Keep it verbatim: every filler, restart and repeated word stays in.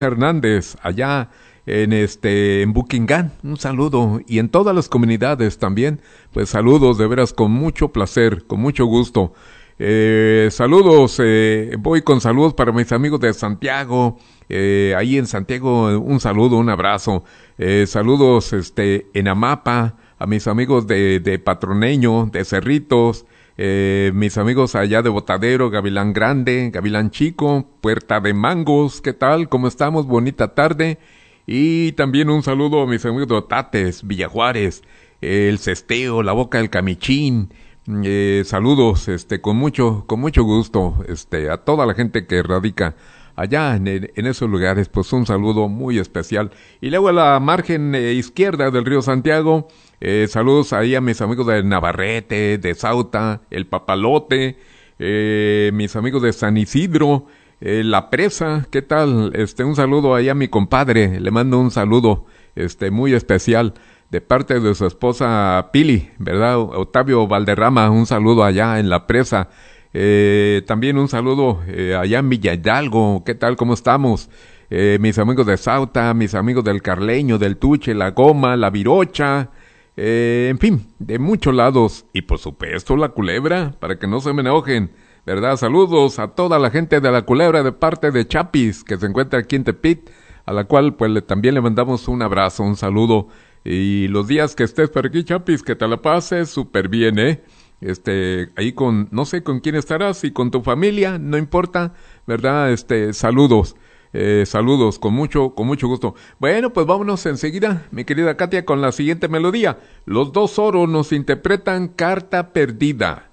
Hernández, allá en este en Buckingham, un saludo, y en todas las comunidades también, pues saludos de veras con mucho placer, con mucho gusto. Eh, saludos, eh, voy con saludos para mis amigos de Santiago, eh, ahí en Santiago un saludo, un abrazo, eh, saludos este en Amapa, a mis amigos de, de Patroneño, de Cerritos, Eh, mis amigos allá de Botadero, Gavilán Grande, Gavilán Chico, Puerta de Mangos, ¿qué tal? ¿Cómo estamos? Bonita tarde. Y también un saludo a mis amigos de Otates, Villajuárez, eh, El Cesteo, La Boca del Camichín. Eh, saludos, este, con mucho, con mucho gusto, este, a toda la gente que radica allá en, en esos lugares, pues un saludo muy especial. Y luego a la margen eh, izquierda del río Santiago, eh, saludos ahí a mis amigos de Navarrete, de Sauta, El Papalote, eh, mis amigos de San Isidro, eh, La Presa, ¿qué tal? Este, un saludo ahí a mi compadre, le mando un saludo, este, muy especial, de parte de su esposa Pili, ¿verdad? Octavio Valderrama, un saludo allá en La Presa. Eh, también un saludo eh, allá en Villa Hidalgo, ¿qué tal? ¿Cómo estamos? Eh, mis amigos de Sauta, mis amigos del Carleño, del Tuche, La Goma, La Virocha, eh, en fin, de muchos lados. Y por supuesto La Culebra, para que no se me enojen, ¿verdad? Saludos a toda la gente de La Culebra de parte de Chapis, que se encuentra aquí en Tepit, a la cual pues le, también le mandamos un abrazo, un saludo. Y los días que estés por aquí, Chapis, que te la pases súper bien, ¿eh? Este, ahí con, no sé con quién estarás, si con tu familia, no importa, ¿verdad? Este, saludos, eh, saludos, con mucho, con mucho gusto. Bueno, pues vámonos enseguida, mi querida Katia, con la siguiente melodía. Los Dos Oros nos interpretan Carta Perdida.